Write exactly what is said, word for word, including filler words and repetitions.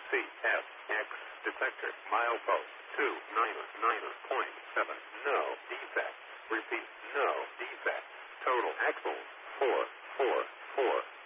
C S X detector milepost two nine nine point seven. No defects. Repeat, no defects. Total axles four four four.